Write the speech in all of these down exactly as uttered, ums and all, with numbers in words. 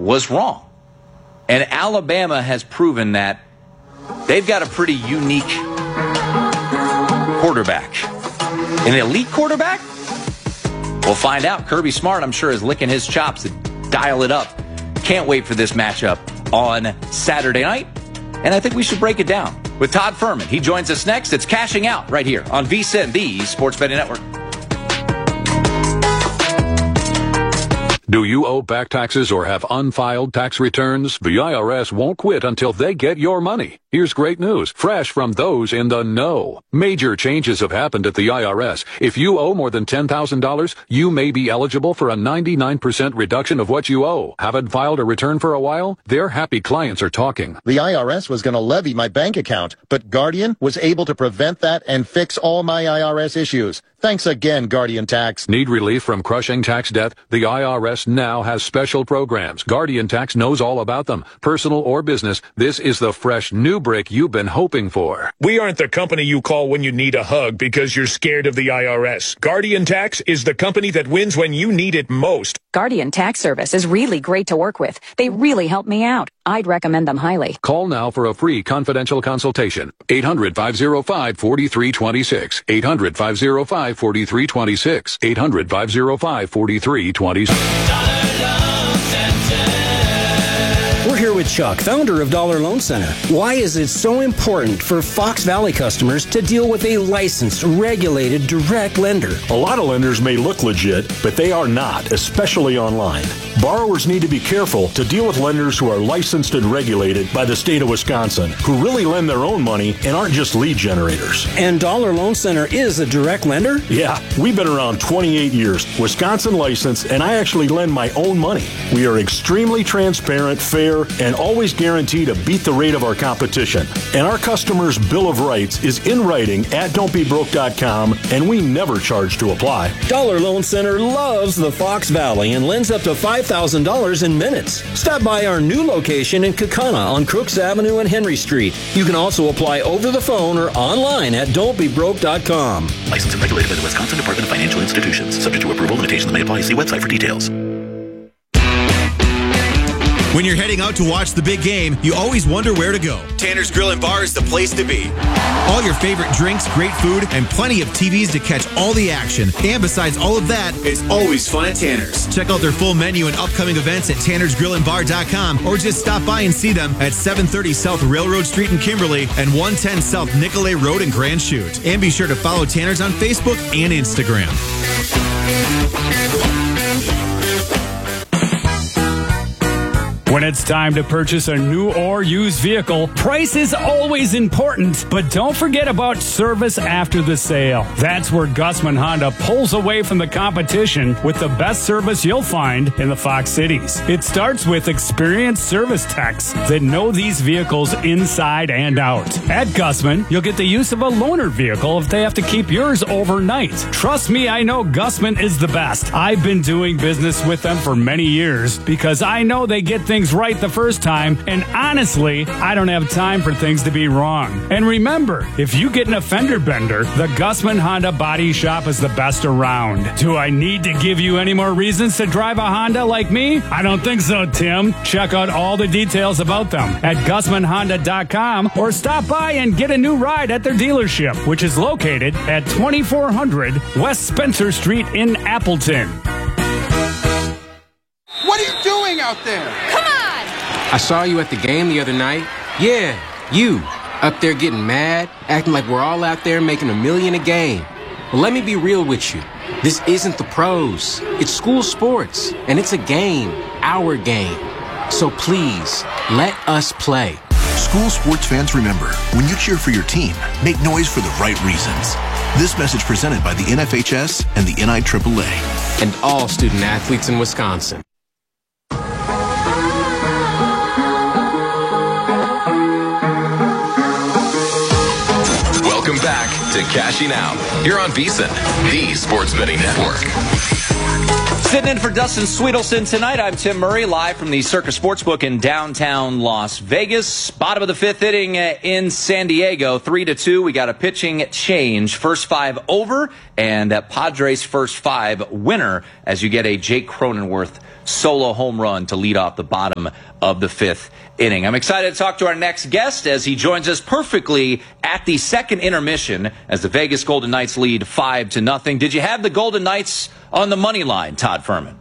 was wrong. And Alabama has proven that they've got a pretty unique quarterback. An elite quarterback? We'll find out. Kirby Smart, I'm sure, is licking his chops to dial it up. Can't wait for this matchup on Saturday night. And I think we should break it down with Todd Furman. He joins us next. It's Cashing Out right here on V S I N, the Sports Betting Network. Do you owe back taxes or have unfiled tax returns? The I R S won't quit until they get your money. Here's great news, fresh from those in the know. Major changes have happened at the I R S. If you owe more than ten thousand dollars, you may be eligible for a ninety-nine percent reduction of what you owe. Haven't filed a return for a while? Their happy clients are talking. The I R S was going to levy my bank account, but Guardian was able to prevent that and fix all my I R S issues. Thanks again, Guardian Tax. Need relief from crushing tax debt? The I R S now has special programs. Guardian Tax knows all about them. Personal or business, this is the fresh new break you've been hoping for. We aren't the company you call when you need a hug because you're scared of the I R S. Guardian Tax is the company that wins when you need it most. Guardian Tax Service is really great to work with. They really help me out. I'd recommend them highly. Call now for a free confidential consultation. eight hundred, five oh five, four three two six. eight hundred, five oh five, four three two six. eight hundred, five oh five, four three two six. We're here with Chuck, founder of Dollar Loan Center. Why is it so important for Fox Valley customers to deal with a licensed, regulated, direct lender? A lot of lenders may look legit, but they are not, especially online. Borrowers need to be careful to deal with lenders who are licensed and regulated by the state of Wisconsin, who really lend their own money and aren't just lead generators. And Dollar Loan Center is a direct lender? Yeah, we've been around twenty-eight years, Wisconsin licensed, and I actually lend my own money. We are extremely transparent, fair, and always guarantee to beat the rate of our competition. And our customers' Bill of Rights is in writing at don't be broke dot com, and we never charge to apply. Dollar Loan Center loves the Fox Valley and lends up to five thousand dollars in minutes. Stop by our new location in Kaukauna on Crooks Avenue and Henry Street. You can also apply over the phone or online at don't be broke dot com. Licensed and regulated by the Wisconsin Department of Financial Institutions. Subject to approval, limitations may apply. See website for details. When you're heading out to watch the big game, you always wonder where to go. Tanner's Grill and Bar is the place to be. All your favorite drinks, great food, and plenty of T Vs to catch all the action. And besides all of that, it's always fun at Tanner's. Check out their full menu and upcoming events at tanners grill and bar dot com or just stop by and see them at seven thirty South Railroad Street in Kimberly and one ten South Nicolay Road in Grand Chute. And be sure to follow Tanner's on Facebook and Instagram. When it's time to purchase a new or used vehicle, price is always important, but don't forget about service after the sale. That's where Gussman Honda pulls away from the competition with the best service you'll find in the Fox Cities. It starts with experienced service techs that know these vehicles inside and out. At Gussman, you'll get the use of a loaner vehicle if they have to keep yours overnight. Trust me, I know Gussman is the best. I've been doing business with them for many years because I know they get things right the first time, and honestly, I don't have time for things to be wrong. And remember, if you get an offender bender, the Gussman Honda Body Shop is the best around. Do I need to give you any more reasons to drive a Honda like me? I don't think so, Tim. Check out all the details about them at gussman honda dot com or stop by and get a new ride at their dealership, which is located at twenty-four hundred West Spencer Street in Appleton. What are you doing out there? Come on! I saw you at the game the other night. Yeah, you. Up there getting mad, acting like we're all out there making a million a game. Well, let me be real with you. This isn't the pros. It's school sports, and it's a game, our game. So please, let us play. School sports fans, remember, when you cheer for your team, make noise for the right reasons. This message presented by the N F H S and the N I triple A. And all student athletes in Wisconsin. Welcome back to Cashing Out here on V S I N, the Sports Betting Network. Sitting in for Dustin Sweetelson tonight, I'm Tim Murray, live from the Circus Sportsbook in downtown Las Vegas. Bottom of the fifth inning in San Diego, three to two. We got a pitching change. First five over, and Padres' first five winner as you get a Jake Cronenworth solo home run to lead off the bottom of the fifth inning. I'm excited to talk to our next guest as he joins us perfectly at the second intermission as the Vegas Golden Knights lead five to nothing. Did you have the Golden Knights on the money line, Todd Fuhrman?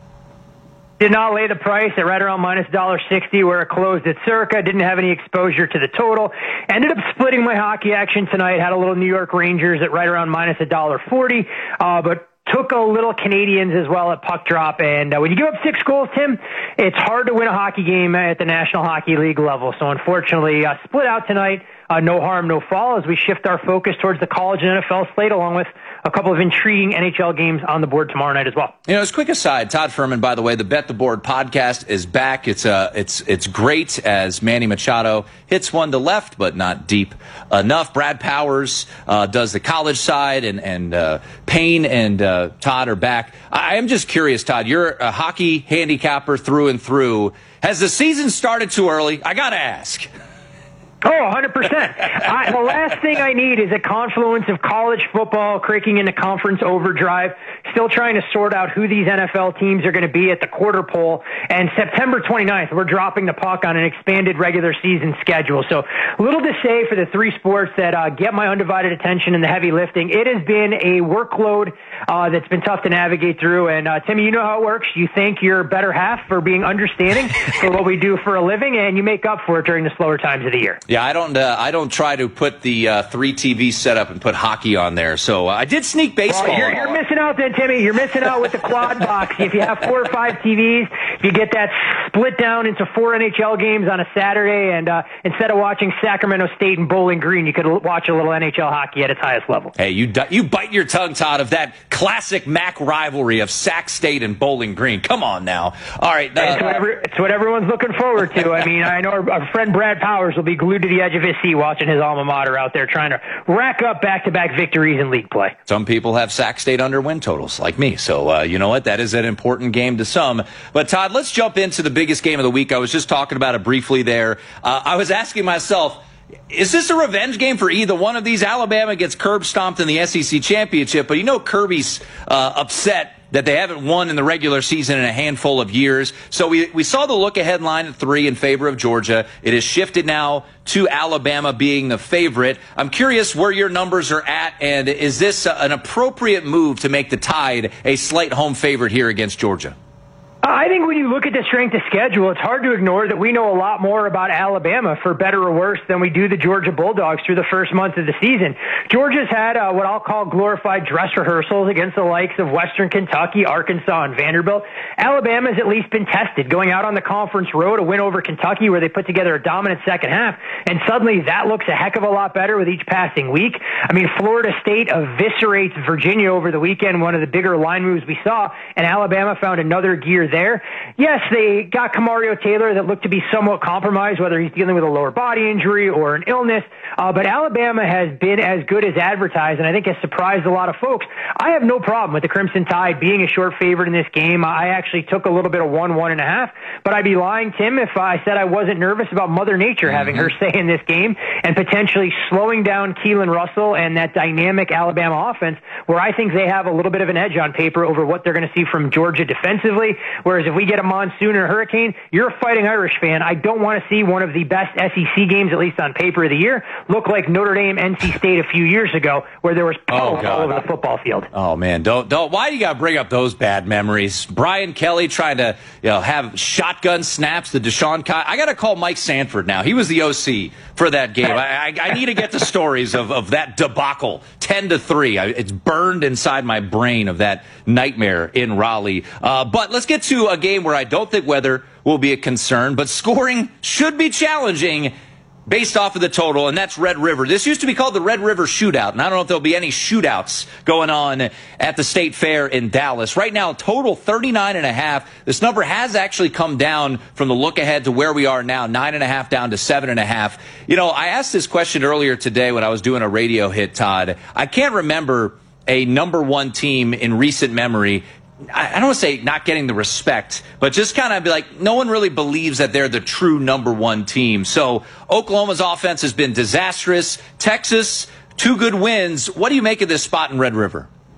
Did not lay the price at right around minus one dollar sixty where it closed at Circa. Didn't have any exposure to the total. Ended up splitting my hockey action tonight. Had a little New York Rangers at right around minus one dollar forty. Uh, but took a little Canadians as well at puck drop. And uh, when you give up six goals, Tim, it's hard to win a hockey game at the National Hockey League level. So unfortunately, uh, split out tonight. Uh, no harm, no foul as we shift our focus towards the college and N F L slate along with a couple of intriguing N H L games on the board tomorrow night as well. You know, as a quick aside, Todd Fuhrman, by the way, the Bet the Board podcast is back. It's uh, it's it's great as Manny Machado hits one to left, but not deep enough. Brad Powers uh, does the college side, and, and uh, Payne and uh, Todd are back. I am just curious, Todd, you're a hockey handicapper through and through. Has the season started too early? I got to ask. Oh, one hundred percent. I, the last thing I need is a confluence of college football creaking into conference overdrive, still trying to sort out who these N F L teams are going to be at the quarter pole. And September twenty-ninth, we're dropping the puck on an expanded regular season schedule. So little to say for the three sports that uh, get my undivided attention in the heavy lifting. It has been a workload uh, that's been tough to navigate through. And uh, Timmy, you know how it works. You thank your better half for being understanding for what we do for a living, and you make up for it during the slower times of the year. Yeah, I don't. Uh, I don't try to put the uh, three T V setup and put hockey on there. So uh, I did sneak baseball. Well, you're, you're missing out then, Timmy. You're missing out with the quad box. If you have four or five T Vs, you get that split down into four N H L games on a Saturday, and uh, instead of watching Sacramento State and Bowling Green, you could l- watch a little N H L hockey at its highest level. Hey, you du- you bite your tongue, Todd, of that classic M A C rivalry of Sac State and Bowling Green. Come on now. All right, uh, it's, what every, it's what everyone's looking forward to. I mean, I know our, our friend Brad Powers will be glued to the edge of his seat watching his alma mater out there trying to rack up back-to-back victories in league play. Some people have Sac State under win totals, like me. So, uh, you know what? That is an important game to some. But, Todd, let's jump into the biggest game of the week. I was just talking about it briefly there. Uh, I was asking myself, is this a revenge game for either one of these? Alabama gets curb stomped in the S E C championship, but you know Kirby's uh, upset that they haven't won in the regular season in a handful of years. So we, we saw the look-ahead line at three in favor of Georgia. It has shifted now to Alabama being the favorite. I'm curious where your numbers are at, and is this an appropriate move to make the Tide a slight home favorite here against Georgia? I think when you look at the strength of schedule, it's hard to ignore that we know a lot more about Alabama, for better or worse, than we do the Georgia Bulldogs through the first month of the season. Georgia's had uh, what I'll call glorified dress rehearsals against the likes of Western Kentucky, Arkansas, and Vanderbilt. Alabama's at least been tested, going out on the conference road, a win over Kentucky where they put together a dominant second half, and suddenly that looks a heck of a lot better with each passing week. I mean, Florida State eviscerates Virginia over the weekend, one of the bigger line moves we saw, and Alabama found another gear there. Yes, they got Kamario Taylor that looked to be somewhat compromised, whether he's dealing with a lower body injury or an illness, uh, but Alabama has been as good as advertised, and I think has surprised a lot of folks. I have no problem with the Crimson Tide being a short favorite in this game. I actually took a little bit of one, one and a half, but I'd be lying, Tim, if I said I wasn't nervous about Mother Nature mm-hmm. having her say in this game and potentially slowing down Keelan Russell and that dynamic Alabama offense, where I think they have a little bit of an edge on paper over what they're going to see from Georgia defensively, whereas if we get a monsoon or a hurricane, you're a Fighting Irish fan. I don't want to see one of the best S E C games, at least on paper, of the year, look like Notre Dame, N C State a few years ago, where there was puddles oh, all over the football field. Oh man, don't don't. Why do you got to bring up those bad memories? Brian Kelly trying to you know have shotgun snaps to Deshaun Kyle. I got to call Mike Sanford now. He was the O C for that game. I, I, I need to get the stories of, of that debacle, ten to three. I, it's burned inside my brain of that nightmare in Raleigh. Uh, but let's get to a game where I don't think weather will be a concern, but scoring should be challenging based off of the total, and that's Red River. This used to be called the Red River Shootout, and I don't know if there'll be any shootouts going on at the State Fair in Dallas. Right now, total thirty-nine and a half. This number has actually come down from the look ahead to where we are now, nine and a half down to seven and a half. You know, I asked this question earlier today when I was doing a radio hit, Todd. I can't remember a number one team in recent memory. I don't want to say not getting the respect, but just kind of be like, no one really believes that they're the true number one team. So Oklahoma's offense has been disastrous. Texas, two good wins. What do you make of this spot in Red River?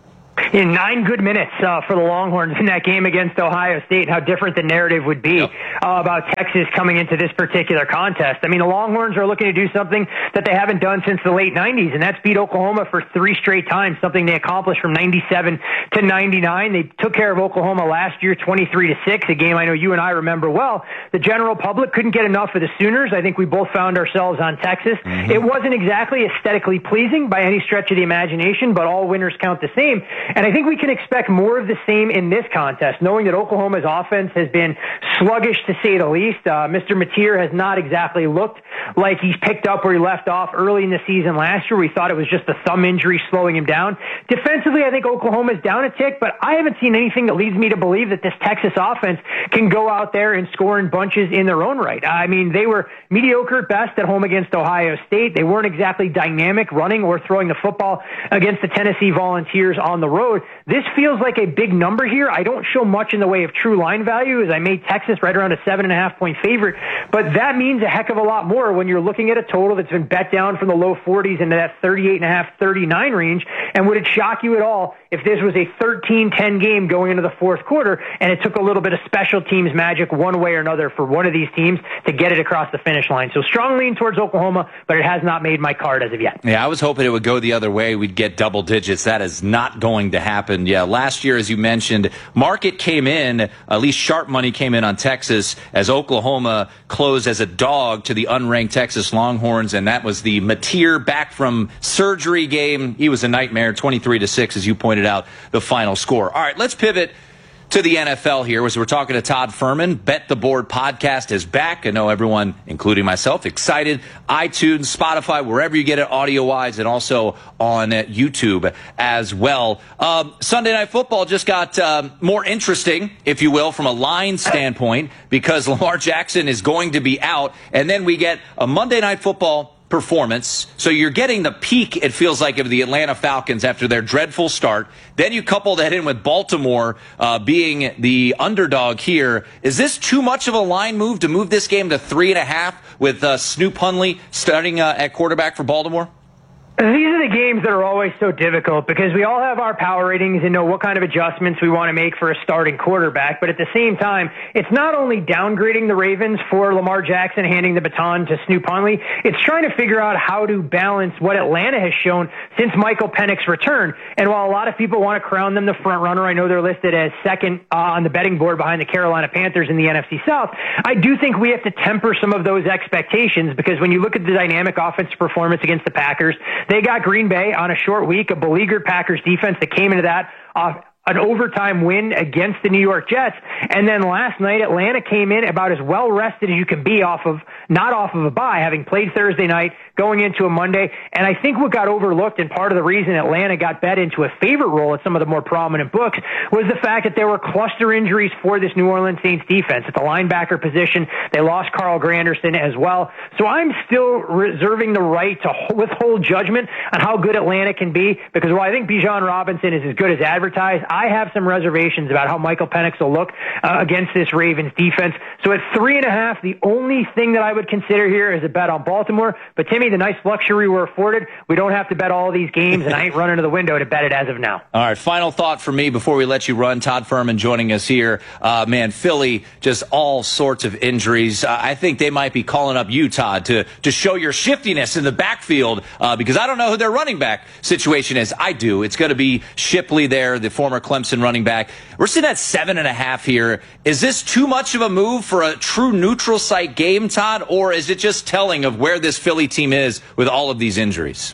In nine good minutes uh, for the Longhorns in that game against Ohio State, how different the narrative would be yep. uh, about Texas coming into this particular contest. I mean, the Longhorns are looking to do something that they haven't done since the late nineties, and that's beat Oklahoma for three straight times, something they accomplished from ninety-seven to ninety-nine. They took care of Oklahoma last year, twenty-three to six, a game I know you and I remember well. The general public couldn't get enough of the Sooners. I think we both found ourselves on Texas. Mm-hmm. It wasn't exactly aesthetically pleasing by any stretch of the imagination, but all winners count the same. And I think we can expect more of the same in this contest, knowing that Oklahoma's offense has been sluggish to say the least. Uh, Mister Mateer has not exactly looked like he's picked up where he left off early in the season last year. We thought it was just a thumb injury slowing him down. Defensively, I think Oklahoma's down a tick, but I haven't seen anything that leads me to believe that this Texas offense can go out there and score in bunches in their own right. I mean, they were mediocre at best at home against Ohio State. They weren't exactly dynamic running or throwing the football against the Tennessee Volunteers on the road. This feels like a big number here. I don't show much in the way of true line value, as I made Texas right around a seven and a half point favorite, but that means a heck of a lot more when you're looking at a total that's been bet down from the low forties into that thirty-eight and a half, thirty-nine range. And would it shock you at all if this was a thirteen ten game going into the fourth quarter and it took a little bit of special teams magic one way or another for one of these teams to get it across the finish line? So strong lean towards Oklahoma, but it has not made my card as of yet. Yeah, I was hoping it would go the other way. We'd get double digits. That is not going to happen. Yeah, last year, as you mentioned, market came in, at least sharp money came in on Texas as Oklahoma closed as a dog to the unranked Texas Longhorns, and that was the Mateer back from surgery game. He was a nightmare, twenty-three to six, as you pointed out, the final score. All right, let's pivot to the N F L here, as we're talking to Todd Fuhrman. Bet the Board podcast is back. I know everyone, including myself, excited. iTunes, Spotify, wherever you get it audio-wise, and also on YouTube as well. Um, Sunday Night Football just got um, more interesting, if you will, from a line standpoint, because Lamar Jackson is going to be out, and then we get a Monday Night Football performance. So you're getting the peak, it feels like, of the Atlanta Falcons after their dreadful start. Then you couple that in with Baltimore uh, being the underdog here. Is this too much of a line move to move this game to three and a half with uh, Snoop Hundley starting uh, at quarterback for Baltimore? These are the games that are always so difficult because we all have our power ratings and know what kind of adjustments we want to make for a starting quarterback. But at the same time, it's not only downgrading the Ravens for Lamar Jackson handing the baton to Snoop Hundley. It's trying to figure out how to balance what Atlanta has shown since Michael Penix's return. And while a lot of people want to crown them the front runner, I know they're listed as second uh, on the betting board behind the Carolina Panthers in the N F C South. I do think we have to temper some of those expectations because when you look at the dynamic offensive performance against the Packers, they got Green Bay on a short week, a beleaguered Packers defense that came into that off an overtime win against the New York Jets. And then last night, Atlanta came in about as well rested as you can be off of, not off of a bye, having played Thursday night, going into a Monday. And I think what got overlooked and part of the reason Atlanta got bet into a favorite role at some of the more prominent books was the fact that there were cluster injuries for this New Orleans Saints defense. At the linebacker position, they lost Carl Granderson as well. So I'm still reserving the right to withhold judgment on how good Atlanta can be because while I think Bijan Robinson is as good as advertised, I have some reservations about how Michael Penix will look uh, against this Ravens defense. So at three and a half, the only thing that I would consider here is a bet on Baltimore. But Timmy, the nice luxury we're afforded, we don't have to bet all these games, and I ain't running to the window to bet it as of now. All right, final thought for me before we let you run. Todd Fuhrman joining us here. Uh, man, Philly, just all sorts of injuries. Uh, I think they might be calling up you, Todd, to, to show your shiftiness in the backfield uh, because I don't know who their running back situation is. I do. It's going to be Shipley there, the former Clemson running back. We're sitting at seven and a half here. Is this too much of a move for a true neutral site game, Todd, or is it just telling of where this Philly team is with all of these injuries?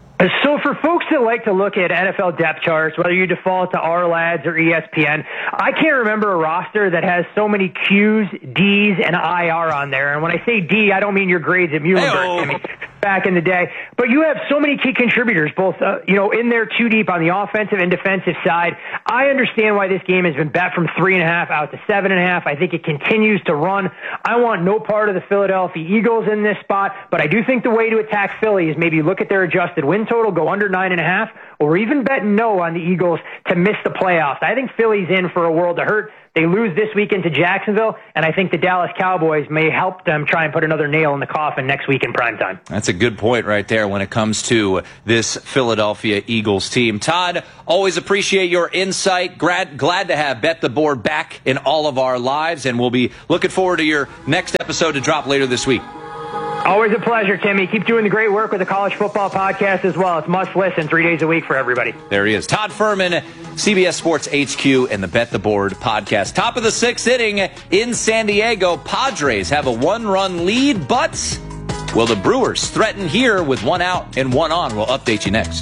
So for folks that like to look at N F L depth charts, whether you default to R Lads or E S P N, I can't remember a roster that has so many Qs, Ds, and I R on there. And when I say D, I don't mean your grades at Muhlenberg. I mean, back in the day. But you have so many key contributors, both uh, you know, in there too deep on the offensive and defensive side. I understand why this game has been bet from three and a half out to seven and a half. I think it continues to run. I want no part of the Philadelphia Eagles in this spot, but I do think the way to attack Philly is maybe look at their adjusted win total, go under nine and a half, or even bet no on the Eagles to miss the playoffs. I think Philly's in for a world of hurt. They lose this weekend to Jacksonville, and I think the Dallas Cowboys may help them try and put another nail in the coffin next week in primetime. That's a good point right there when it comes to this Philadelphia Eagles team. Todd, always appreciate your insight. Glad, glad to have Bet the Board back in all of our lives, and we'll be looking forward to your next episode to drop later this week. Always a pleasure, Timmy. Keep doing the great work with the College Football Podcast as well. It's must listen three days a week for everybody. There he is. Todd Furman, C B S Sports H Q and the Bet the Board Podcast. Top of the sixth inning in San Diego. Padres have a one-run lead, but will the Brewers threaten here with one out and one on? We'll update you next.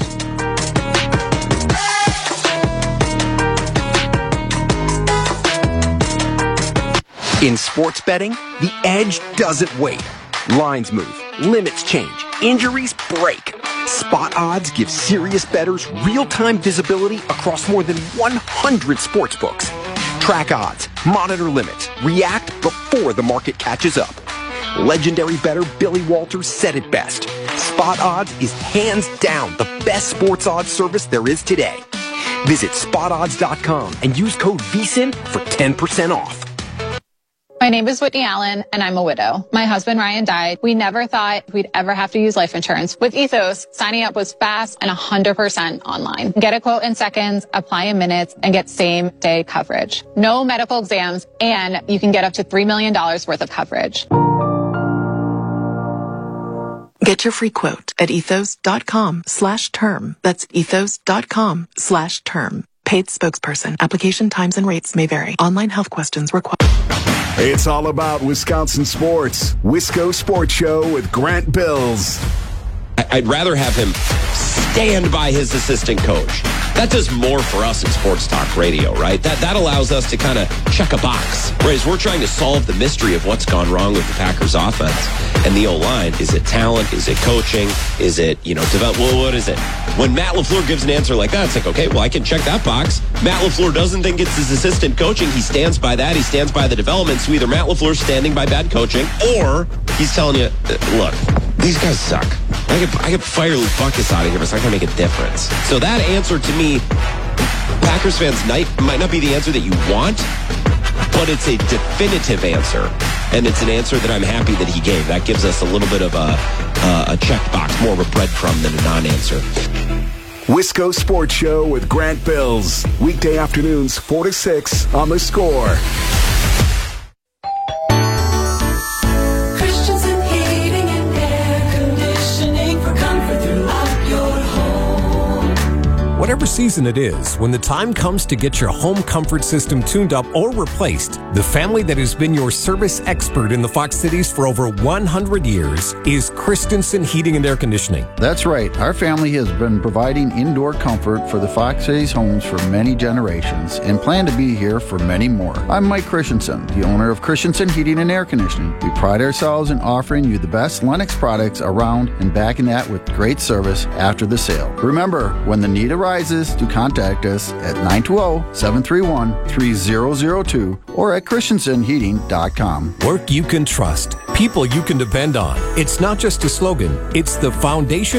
In sports betting, the edge doesn't wait. Lines move, limits change, injuries break. Spot Odds gives serious bettors real-time visibility across more than one hundred sports books. Track odds, monitor limits, react before the market catches up. Legendary bettor Billy Walters said it best. Spot Odds is hands down the best sports odds service there is today. Visit spot odds dot com and use code V S I N for ten percent off. My name is Whitney Allen, and I'm a widow. My husband, Ryan, died. We never thought we'd ever have to use life insurance. With Ethos, signing up was fast and one hundred percent online. Get a quote in seconds, apply in minutes, and get same-day coverage. No medical exams, and you can get up to three million dollars worth of coverage. Get your free quote at ethos.com slash term. That's ethos.com slash term. Paid spokesperson. Application times and rates may vary. Online health questions required. It's all about Wisconsin sports. Wisco Sports Show with Grant Bills. I'd rather have him stand by his assistant coach. That does more for us in sports talk radio, right? That that allows us to kind of check a box. Whereas we're trying to solve the mystery of what's gone wrong with the Packers offense and the O-line. Is it talent? Is it coaching? Is it, you know, develop? Well, what is it? When Matt LaFleur gives an answer like that, it's like, okay, well, I can check that box. Matt LaFleur doesn't think it's his assistant coaching. He stands by that. He stands by the development. So either Matt LaFleur's standing by bad coaching or he's telling you, look, these guys suck. I could, I could fire Luke Buckus out of here, but it's not going to make a difference. So that answer to me, Packers fans might, might not be the answer that you want, but it's a definitive answer. And it's an answer that I'm happy that he gave. That gives us a little bit of a, uh, a check box, more of a breadcrumb than a non-answer. Wisco Sports Show with Grant Bills. Weekday afternoons, four to six on The Score. Whatever season it is, when the time comes to get your home comfort system tuned up or replaced, the family that has been your service expert in the Fox Cities for over one hundred years is Christensen Heating and Air Conditioning. That's right. Our family has been providing indoor comfort for the Fox Cities homes for many generations and plan to be here for many more. I'm Mike Christensen, the owner of Christensen Heating and Air Conditioning. We pride ourselves in offering you the best Lennox products around and backing that with great service after the sale. Remember, when the need arises, to contact us at nine two zero, seven three one, three zero zero two or at christensen heating dot com. Work you can trust. People you can depend on. It's not just a slogan. It's the foundation